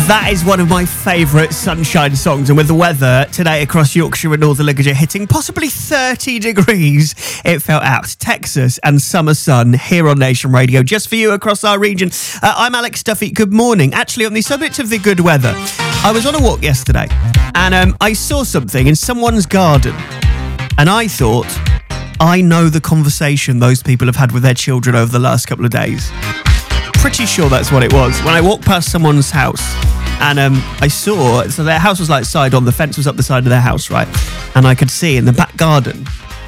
That is one of my favourite sunshine songs, and with the weather today across Yorkshire and Northern Lincolnshire hitting possibly 30 degrees, it felt apt. Texas and summer sun here on Nation Radio, just for you across our region. I'm Alex Duffy. Good morning. Actually, on the subject of the good weather, I was on a walk yesterday and I saw something in someone's garden, and I thought, I know the conversation those people have had with their children over the last couple of days. Pretty sure that's what it was. When I walked past someone's house and I saw, so their house was like side on, the fence was up the side of their house, right? And I could see in the back garden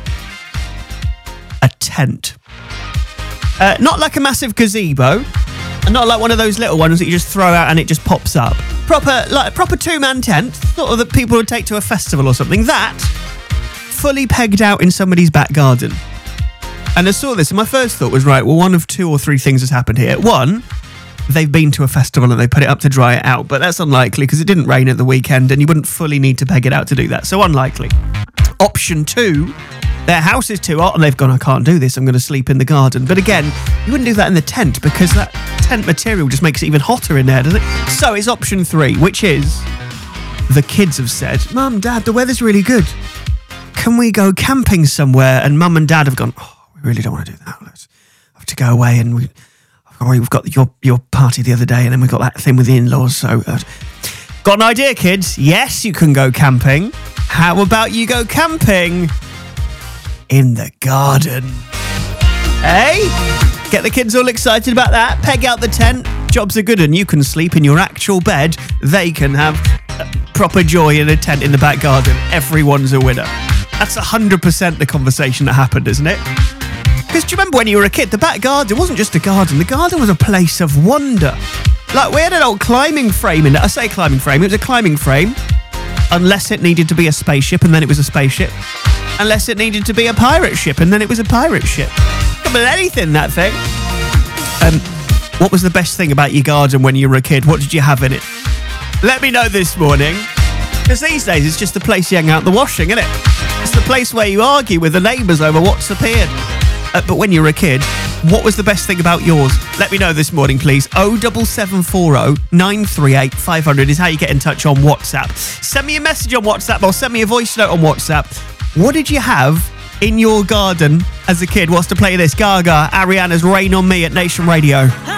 a tent. Not like a massive gazebo, and not like one of those little ones that you just throw out and it just pops up. Proper two-man tent, sort of that people would take to a festival or something. That, fully pegged out in somebody's back garden. And I saw this and my first thought was, right, well, one of two or three things has happened here. One, they've been to a festival and they put it up to dry it out, but that's unlikely because it didn't rain at the weekend and you wouldn't fully need to peg it out to do that, so unlikely. Option two, their house is too hot and they've gone, I can't do this, I'm going to sleep in the garden. But again, you wouldn't do that in the tent because that tent material just makes it even hotter in there, doesn't it? So it's option three, which is the kids have said, Mum, Dad, the weather's really good. Can we go camping somewhere? And Mum and Dad have gone, oh, we really don't want to do that. Let's have to go away, and we've got your party the other day, and then we've got that thing with the in-laws. So, got an idea, kids? Yes, you can go camping. How about you go camping in the garden? Hey, get the kids all excited about that. Peg out the tent. Jobs are good, and you can sleep in your actual bed. They can have proper joy in a tent in the back garden. Everyone's a winner. That's 100% the conversation that happened, isn't it? Because do you remember when you were a kid, the back garden wasn't just a garden. The garden was a place of wonder. Like, we had an old climbing frame in it. I say climbing frame, it was a climbing frame. Unless it needed to be a spaceship, and then it was a spaceship. Unless it needed to be a pirate ship, and then it was a pirate ship. Come on, anything, that thing. What was the best thing about your garden when you were a kid? What did you have in it? Let me know this morning. Because these days, it's just the place you hang out the washing, isn't it? It's the place where you argue with the neighbours over what's appeared. But when you were a kid, what was the best thing about yours? Let me know this morning, please. 07740 938 500 is how you get in touch on WhatsApp. Send me a message on WhatsApp or send me a voice note on WhatsApp. What did you have in your garden as a kid? What's to play this? Gaga, Ariana's Rain on Me at Nation Radio.